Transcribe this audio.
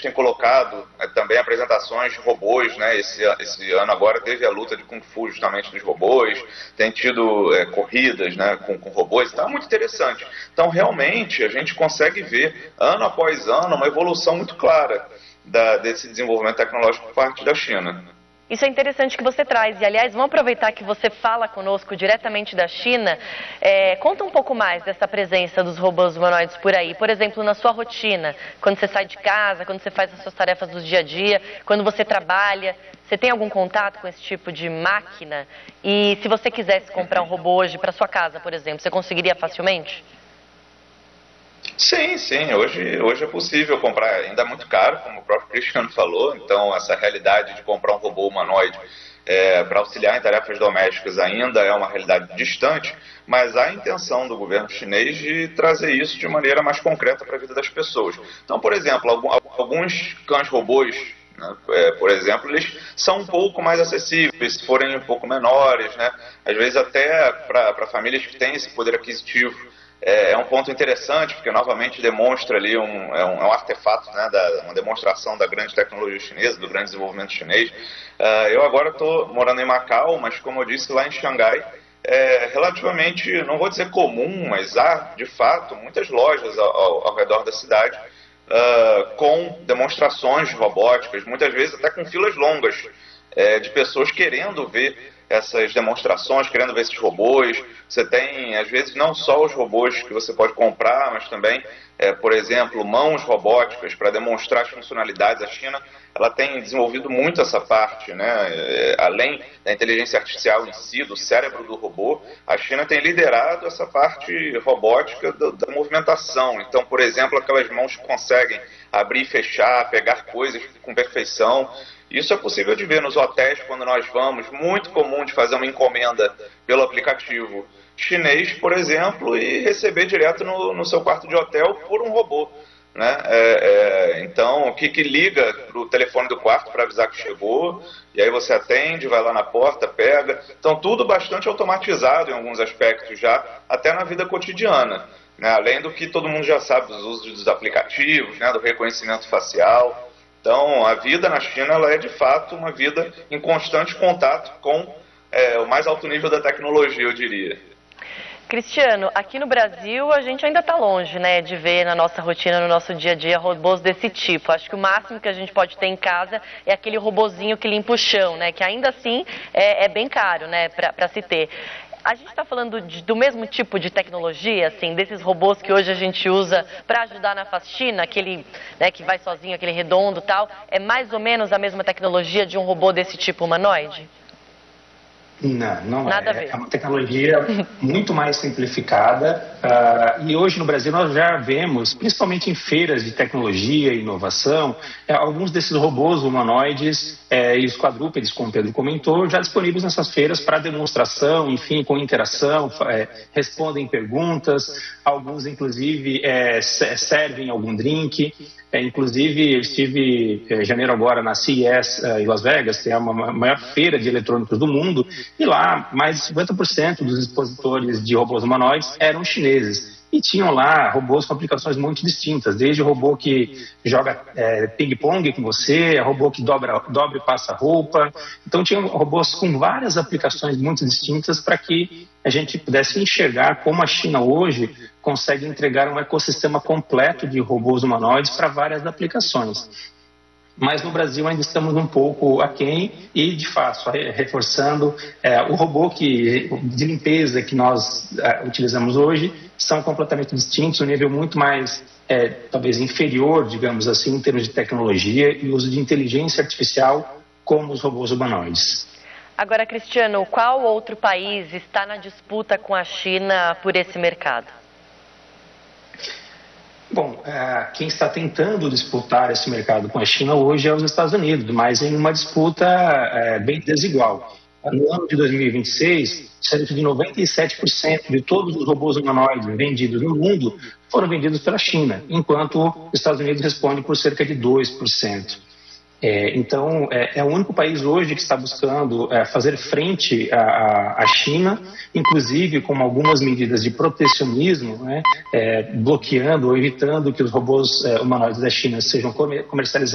tem colocado também apresentações de robôs, né? Esse ano agora teve a luta de Kung Fu justamente dos robôs, tem tido corridas, né, com robôs, então é muito interessante. Então realmente a gente consegue ver ano após ano uma evolução muito clara desse desenvolvimento tecnológico por parte da China. Isso é interessante que você traz. E, aliás, vamos aproveitar que você fala conosco diretamente da China. Conta um pouco mais dessa presença dos robôs humanoides por aí. Por exemplo, na sua rotina, quando você sai de casa, quando você faz as suas tarefas do dia a dia, quando você trabalha, você tem algum contato com esse tipo de máquina? E se você quisesse comprar um robô hoje para sua casa, por exemplo, você conseguiria facilmente? Sim, sim, hoje é possível comprar, ainda é muito caro, como o próprio Cristiano falou, então essa realidade de comprar um robô humanoide para auxiliar em tarefas domésticas ainda é uma realidade distante, mas há a intenção do governo chinês de trazer isso de maneira mais concreta para a vida das pessoas. Então, por exemplo, alguns cães robôs, né, por exemplo, eles são um pouco mais acessíveis, se forem um pouco menores, né, às vezes até para famílias que têm esse poder aquisitivo. É um ponto interessante, porque novamente demonstra ali um artefato, né, uma demonstração da grande tecnologia chinesa, do grande desenvolvimento chinês. Eu agora estou morando em Macau, mas como eu disse, lá em Xangai, relativamente, não vou dizer comum, mas há, de fato, muitas lojas ao redor da cidade com demonstrações de robóticas, muitas vezes até com filas longas de pessoas querendo ver essas demonstrações, querendo ver esses robôs. Você tem, às vezes, não só os robôs que você pode comprar, mas também, por exemplo, mãos robóticas para demonstrar as funcionalidades. A China, ela tem desenvolvido muito essa parte, né? Além da inteligência artificial em si, do cérebro do robô, a China tem liderado essa parte robótica da movimentação. Então, por exemplo, aquelas mãos que conseguem abrir e fechar, pegar coisas com perfeição. Isso é possível de ver nos hotéis quando nós vamos, muito comum de fazer uma encomenda pelo aplicativo chinês, por exemplo, e receber direto no seu quarto de hotel por um robô, né? Então, que liga para o telefone do quarto para avisar que chegou, e aí você atende, vai lá na porta, pega. Então, tudo bastante automatizado em alguns aspectos já, até na vida cotidiana, né? Além do que todo mundo já sabe dos usos dos aplicativos, né? Do reconhecimento facial. Então, a vida na China ela é, de fato, uma vida em constante contato com o mais alto nível da tecnologia, eu diria. Cristiano, aqui no Brasil a gente ainda está longe, né, de ver na nossa rotina, no nosso dia a dia, robôs desse tipo. Acho que o máximo que a gente pode ter em casa é aquele robozinho que limpa o chão, né, que ainda assim é bem caro, né, para se ter. A gente está falando do mesmo tipo de tecnologia, assim, desses robôs que hoje a gente usa para ajudar na faxina, aquele, né, que vai sozinho, aquele redondo e tal. É mais ou menos a mesma tecnologia de um robô desse tipo humanoide? Não Nada a ver. É uma tecnologia muito mais simplificada e hoje no Brasil nós já vemos, principalmente em feiras de tecnologia e inovação, alguns desses robôs humanoides e os quadrúpedes, como o Pedro comentou, já disponíveis nessas feiras para demonstração, enfim, com interação, respondem perguntas, alguns inclusive servem algum drink. Inclusive, eu estive em janeiro agora na CES em Las Vegas, que é a maior feira de eletrônicos do mundo, e lá mais de 50% dos expositores de robôs humanoides eram chineses. E tinham lá robôs com aplicações muito distintas, desde o robô que joga ping-pong com você, robô que dobra e passa roupa. Então tinham robôs com várias aplicações muito distintas para que a gente pudesse enxergar como a China hoje consegue entregar um ecossistema completo de robôs humanoides para várias aplicações. Mas no Brasil ainda estamos um pouco aquém e, de fato, só reforçando, o robô de limpeza que nós utilizamos hoje são completamente distintos, um nível muito mais, talvez, inferior, digamos assim, em termos de tecnologia e uso de inteligência artificial como os robôs humanoides. Agora, Cristiano, qual outro país está na disputa com a China por esse mercado? Bom, quem está tentando disputar esse mercado com a China hoje é os Estados Unidos, mas em uma disputa bem desigual. No ano de 2026, cerca de 97% de todos os robôs humanoides vendidos no mundo foram vendidos pela China, enquanto os Estados Unidos responde por cerca de 2%. Então, é o único país hoje que está buscando fazer frente à China, inclusive com algumas medidas de protecionismo, né, bloqueando ou evitando que os robôs humanoides da China sejam comercializados